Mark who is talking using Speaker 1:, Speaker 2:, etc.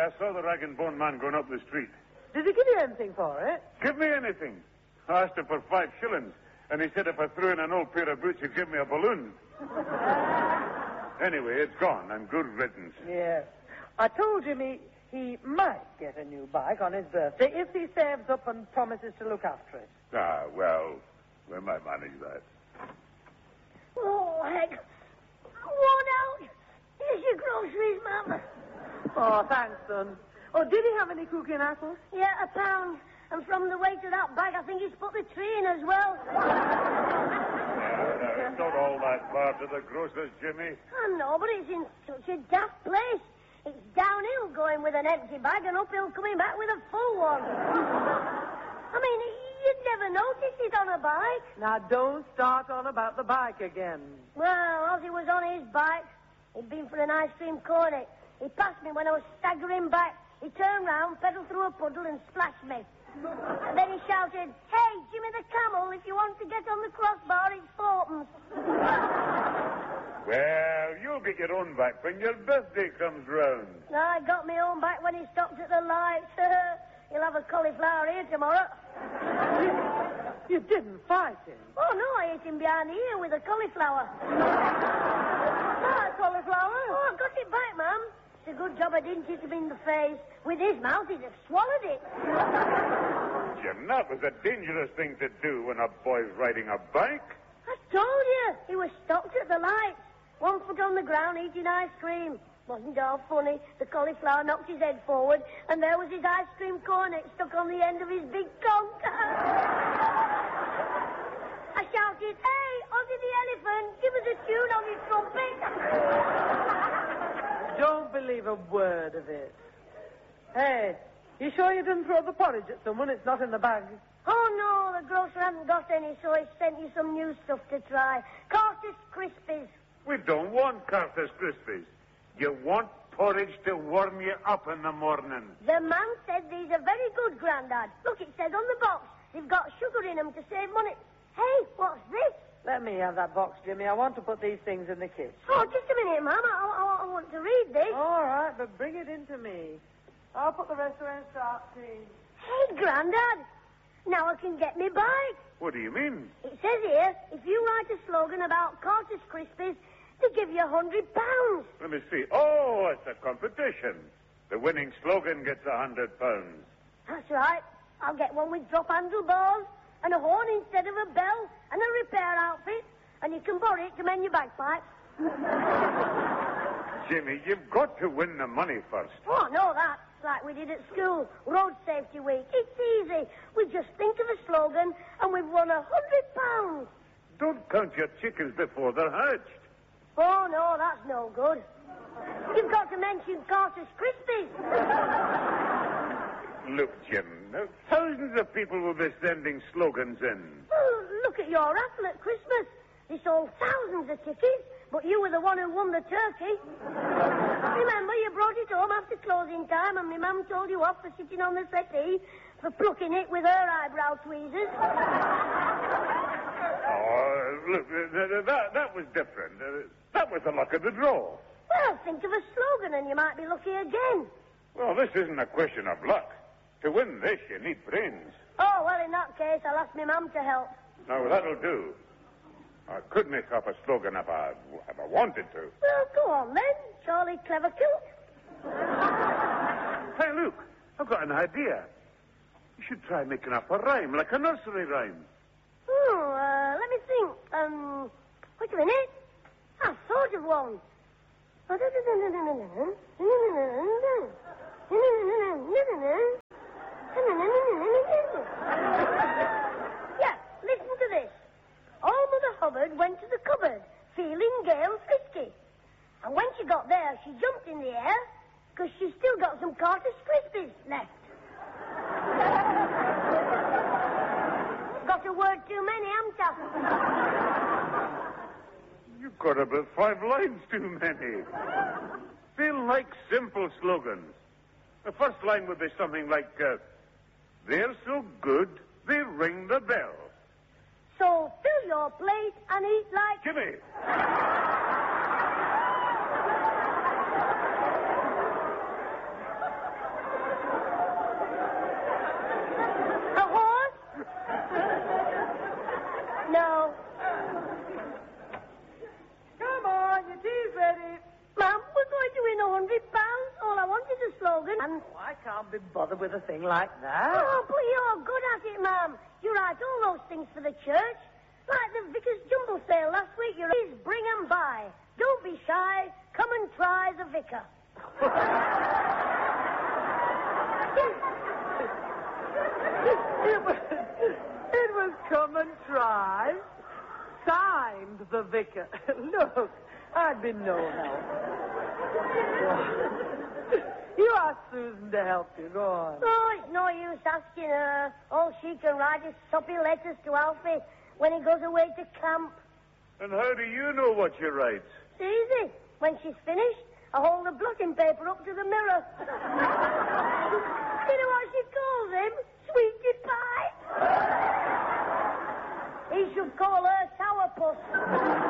Speaker 1: I saw the rag and bone man going up the street.
Speaker 2: Did he give you anything for it?
Speaker 1: Give me anything. I asked him for 5 shillings, and he said if I threw in an old pair of boots, he'd give me a balloon. Anyway, it's gone, and good riddance.
Speaker 2: Yes. I told Jimmy he might get a new bike on his birthday if he saves up and promises to look after it.
Speaker 1: Ah, well, we might manage that.
Speaker 3: Oh, heck. Worn out. Here's your groceries, Mum.
Speaker 2: Oh, thanks, son. Oh, did he have any cookie and apples?
Speaker 3: Yeah, £1. And from the weight of that bag, I think he's put the tree in as well.
Speaker 1: It's not all that far to the grocer's, Jimmy.
Speaker 3: I know, but it's in such a daft place. It's downhill going with an empty bag and uphill coming back with a full one. I mean, you'd never notice it on a bike.
Speaker 2: Now, don't start on about the bike again.
Speaker 3: Well, as he was on his bike, he'd been for an ice cream cone. He passed me when I was staggering back. He turned round, pedalled through a puddle and splashed me. And then he shouted, "Hey, Jimmy the Camel, if you want to get on the crossbar, it's fourpence."
Speaker 1: Well, you'll get your own back when your birthday comes round.
Speaker 3: I got my own back when he stopped at the lights. He'll have a cauliflower here tomorrow.
Speaker 2: You didn't fight him?
Speaker 3: Oh, no, I hit him behind the ear with a cauliflower.
Speaker 2: Ah, cauliflower?
Speaker 3: Oh, I've got it back, Ma'am. It's a good job I didn't hit him in the face. With his mouth, he'd have swallowed it.
Speaker 1: Jim, that was a dangerous thing to do when a boy's riding a bike.
Speaker 3: I told you. He was stopped at the lights. 1 foot on the ground eating ice cream. Wasn't all funny. The cauliflower knocked his head forward, and there was his ice cream cornet stuck on the end of his big conch. I shouted, "Hey, Ozzy the elephant, give us a tune on his trumpet."
Speaker 2: Don't believe a word of it. Hey, you sure you didn't throw the porridge at someone? It's not in the bag.
Speaker 3: Oh, no, the grocer hadn't got any, so he sent you some new stuff to try. Carter's Crispies.
Speaker 1: We don't want Carter's Crispies. You want porridge to warm you up in the morning.
Speaker 3: The man said these are very good, Grandad. Look, it says on the box, they've got sugar in them to save money. Hey, what's this?
Speaker 2: Let me have that box, Jimmy. I want to put these things in the kitchen.
Speaker 3: Oh, just a minute, Mum. I want to read this.
Speaker 2: All right, but bring it in to me. I'll put the rest away and start tea.
Speaker 3: Hey, Grandad. Now I can get me bike.
Speaker 1: What do you mean?
Speaker 3: It says here, if you write a slogan about Carter's Crispies, they give you £100.
Speaker 1: Let me see. Oh, it's a competition. The winning slogan gets £100.
Speaker 3: That's right. I'll get one with drop handlebars and a horn instead of a bell and a repair outfit, and you can borrow it to mend your bagpipes.
Speaker 1: Jimmy, you've got to win the money first.
Speaker 3: Oh, no, that's like we did at school. Road Safety Week. It's easy. We just think of a slogan, and we've won £100.
Speaker 1: Don't count your chickens before they're hatched.
Speaker 3: Oh, no, that's no good. You've got to mention Carter's Crispies.
Speaker 1: Look, Jim, thousands of people will be sending slogans in.
Speaker 3: Well, look at your raffle at Christmas. They sold thousands of tickets, but you were the one who won the turkey. Remember, you brought it home after closing time, and my mum told you off for sitting on the settee for plucking it with her eyebrow tweezers.
Speaker 1: Oh, look, that was different. That was the luck of the draw.
Speaker 3: Well, think of a slogan and you might be lucky again.
Speaker 1: Well, this isn't a question of luck. To win this, you need brains.
Speaker 3: Oh, well, in that case, I'll ask my mum to help.
Speaker 1: Now, that'll do. I could make up a slogan if I wanted to.
Speaker 3: Well, go on then, Charlie Cleverkilt.
Speaker 1: Hey, look, I've got an idea. You should try making up a rhyme, like a nursery rhyme.
Speaker 3: Let me think. Wait a minute. I've thought of one. Yeah, listen to this. Old Mother Hubbard went to the cupboard, feeling gay and frisky. And when she got there, she jumped in the air, because she's still got some Carter's Crispies left. Got a word too many, haven't I?
Speaker 1: You've got about 5 lines too many. They like simple slogans. The first line would be something like, they're so good, they ring the bell.
Speaker 3: So fill your plate and eat like...
Speaker 1: Jimmy!
Speaker 3: can.
Speaker 2: Oh, I can't be bothered with a thing like that.
Speaker 3: Oh, but you're good at it, Ma'am. You write all those things for the church. Like the Vicar's Jumble Sale last week, you wrote, bring 'em by. Don't be shy. Come and try the Vicar.
Speaker 2: It was come and try. Signed the Vicar. Look, I'd be known now. You ask Susan to help you. Go on.
Speaker 3: Oh, it's no use asking her. All she can write is soppy letters to Alfie when he goes away to camp.
Speaker 1: And how do you know what she writes?
Speaker 3: It's easy. When she's finished, I hold the blotting paper up to the mirror. You know what she calls him? Sweetie Pie. He should call her Sourpuss.